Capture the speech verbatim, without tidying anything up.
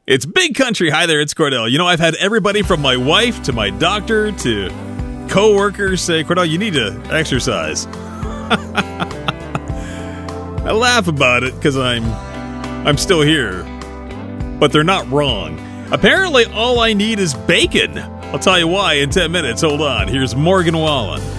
It's Big Country. Hi there, it's Cordell. You know, I've had everybody from my wife to my doctor to co-workers say, Cordell, you need to exercise. I laugh about it because I'm I'm still here, but they're not wrong. Apparently, all I need is bacon. I'll tell you why in ten minutes. Hold on. Here's Morgan Wallen.